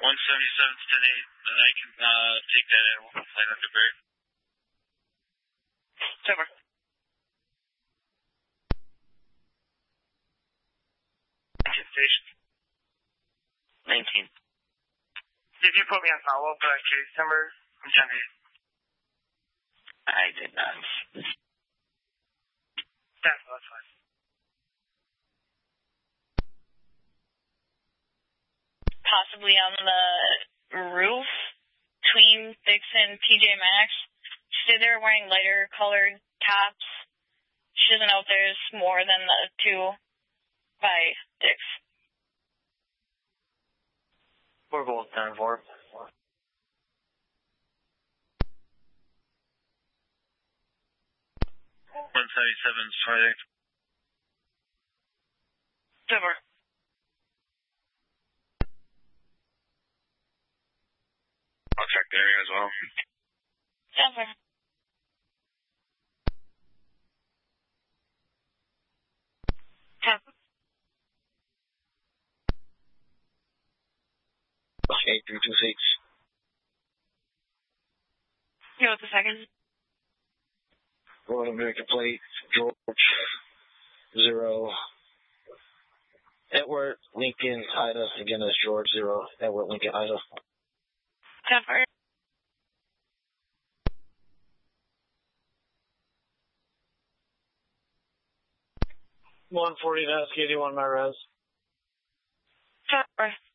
177's 10-8, and I can take that in. We'll play under break. Over. Station. 19. Did you put me on follow-up case number? I'm 10-8. I did not. That's fine. Possibly on the roof between Dix and TJ Maxx. She's there wearing lighter colored tops. She doesn't know if there's more than the two by Dix. We're both 10-4. 177's Friday. Over. I'll check the area as well. Over. Okay, 326. Here with the second. Royal American plate, George 0. Edward Lincoln Ida. Again, that's George 0. Edward Lincoln Ida. Over. 140 to ask 81 my res. Over.